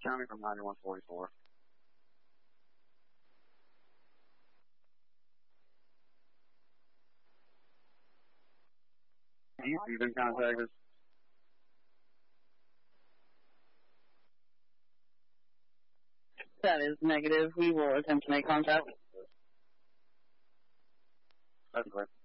County from 9144. You've been contacted. That is negative. We will attempt to make contact. That's great.